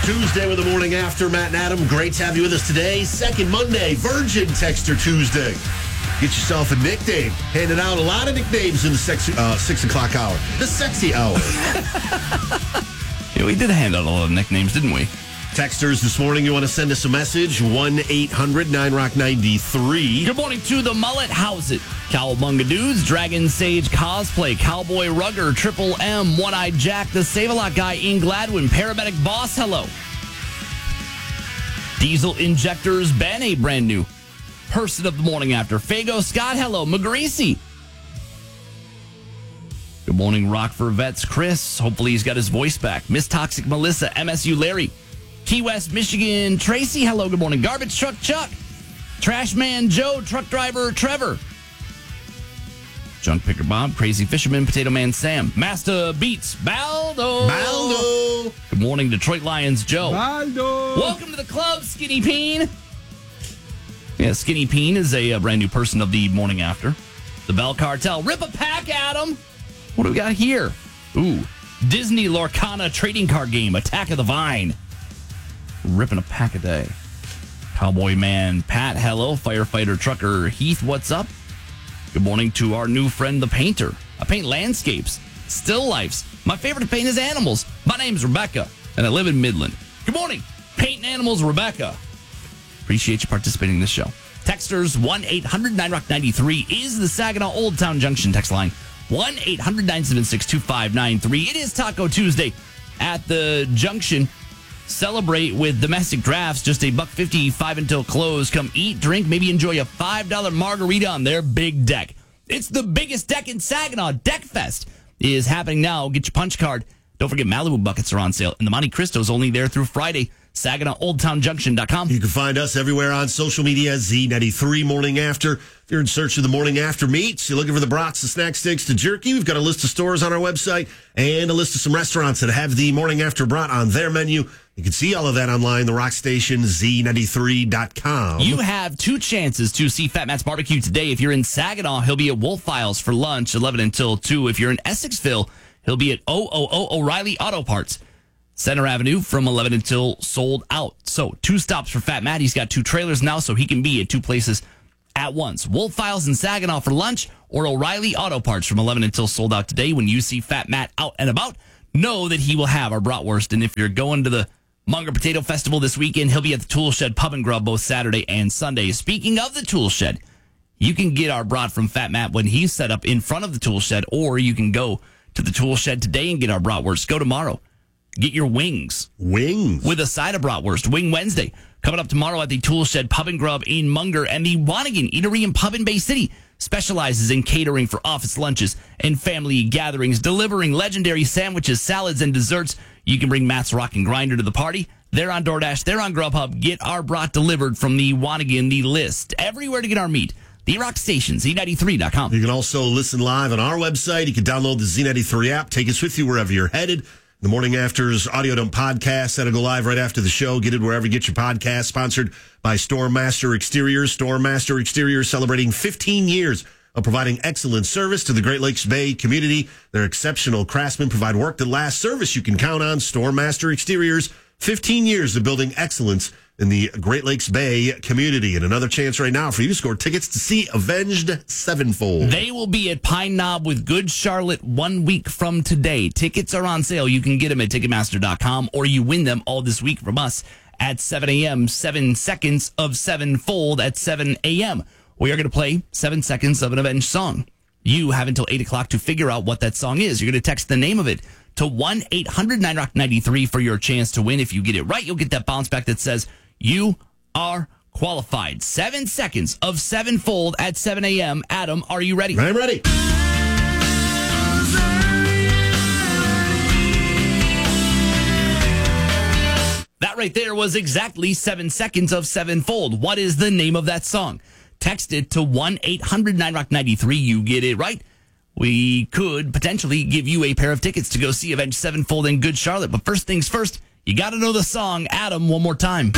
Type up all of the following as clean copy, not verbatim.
Tuesday with the morning after. Matt and Adam, great to have you with us today. Second Monday, Virgin Texter Tuesday. Get yourself a nickname. Handing out a lot of nicknames in the 6 o'clock hour. The sexy hour. Yeah, we did hand out a lot of nicknames, didn't we? Texters this morning, you want to send us a message, 1-800-9ROCK-93. Good morning to the Mullet House It. Cowabunga Dudes, Dragon Sage Cosplay, Cowboy Rugger, Triple M, One-Eyed Jack, the Save-A-Lot Guy in Gladwin, Paramedic Boss, hello. Diesel Injectors, Ben, a brand new person of the morning after. Fago Scott, hello. McGreasy. Good morning, Rockford Vets, Chris. Hopefully he's got his voice back. Miss Toxic Melissa, MSU Larry. Key West, Michigan, Tracy, hello, good morning. Garbage Truck Chuck. Trash Man Joe, Truck Driver Trevor. Junk Picker Bob, Crazy Fisherman, Potato Man Sam. Master Beats, Baldo. Good morning, Detroit Lions Joe. Baldo. Welcome to the club, Skinny Peen. Yeah, Skinny Peen is a brand new person of the morning after. The Bell Cartel. Rip a pack, Adam. What do we got here? Ooh, Disney Lorcana trading card game, Attack of the Vine. Ripping a pack a day. Cowboy Man Pat, hello. Firefighter Trucker Heath, what's up? Good morning to our new friend, the painter. I paint landscapes, still lifes. My favorite to paint is animals. My name's Rebecca, and I live in Midland. Good morning, painting animals, Rebecca. Appreciate you participating in this show. Texters, 1-800-9ROCK-93 is the Saginaw Old Town Junction text line. 1-800-976-2593. It is Taco Tuesday at the Junction. Celebrate with domestic drafts, just $1.55 until close. Come eat, drink, maybe enjoy a $5 margarita on their big deck. It's the biggest deck in Saginaw. Deck Fest is happening now. Get your punch card. Don't forget Malibu buckets are on sale, and the Monte Cristo is only there through Friday. SaginawOldTownJunction.com. You can find us everywhere on social media, Z93 Morning After. If you're in search of the Morning After meats, you're looking for the brats, the snack sticks, the jerky, we've got a list of stores on our website and a list of some restaurants that have the Morning After brat on their menu. You can see all of that online, the Rock Station, Z93.com. You have two chances to see Fat Matt's Barbecue today. If you're in Saginaw, he'll be at Wolf Files for lunch, 11 until 2. If you're in Essexville, he'll be at O'Reilly Auto Parts. Center Avenue from 11 until sold out. So 2 stops for Fat Matt. He's got 2 trailers now, so he can be at 2 places at once. Wolf Files in Saginaw for lunch, or O'Reilly Auto Parts from 11 until sold out today. When you see Fat Matt out and about, know that he will have our bratwurst. And if you're going to the Munger Potato Festival this weekend, he'll be at the Tool Shed Pub and Grub both Saturday and Sunday. Speaking of the Tool Shed, you can get our brat from Fat Matt when he's set up in front of the Tool Shed, or you can go to the Tool Shed today and get our bratwurst. Go tomorrow. Get your wings. Wings. With a side of bratwurst. Wing Wednesday. Coming up tomorrow at the Tool Shed Pub and Grub in Munger. And the Wanigan Eatery and Pub in Bay City specializes in catering for office lunches and family gatherings, delivering legendary sandwiches, salads, and desserts. You can bring Matt's Rockin' Grinder to the party. They're on DoorDash. They're on Grubhub. Get our brat delivered from the Wanigan, the list. Everywhere to get our meat. The Rock Station, Z93.com. You can also listen live on our website. You can download the Z93 app. Take us with you wherever you're headed. The Morning After's Audio Dump podcast that'll go live right after the show. Get it wherever you get your podcast. Sponsored by Stormmaster Exteriors. Stormmaster Exteriors celebrating 15 years of providing excellent service to the Great Lakes Bay community. Their exceptional craftsmen provide work that lasts, service you can count on. Stormmaster Exteriors, 15 years of building excellence in the Great Lakes Bay community. And another chance right now for you to score tickets to see Avenged Sevenfold. They will be at Pine Knob with Good Charlotte 1 week from today. Tickets are on sale. You can get them at Ticketmaster.com, or you win them all this week from us at 7 a.m. 7 seconds of Sevenfold at 7 a.m. We are going to play 7 seconds of an Avenged song. You have until 8 o'clock to figure out what that song is. You're going to text the name of it to 1-800-9ROCK-93 for your chance to win. If you get it right, you'll get that bounce back that says you are qualified. 7 seconds of Sevenfold at 7 a.m. Adam, are you ready? I'm ready. That right there was exactly 7 seconds of Sevenfold. What is the name of that song? Text it to 1-800-9ROCK-93. You get it right, we could potentially give you a pair of tickets to go see Avenged Sevenfold in Good Charlotte. But first things first, you got to know the song. Adam, one more time.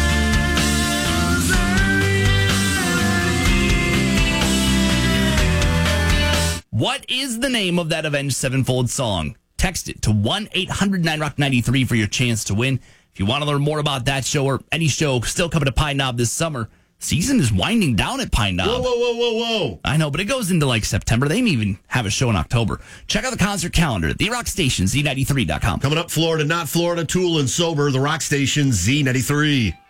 What is the name of that Avenged Sevenfold song? Text it to 1-800-9ROCK-93 for your chance to win. If you want to learn more about that show or any show still coming to Pine Knob this summer, season is winding down at Pine Knob. Whoa. I know, but it goes into like September. They may even have a show in October. Check out the concert calendar at the Rock Station, Z93.com. Coming up, Florida, not Florida, Tool and Sober, the Rock Station, Z93.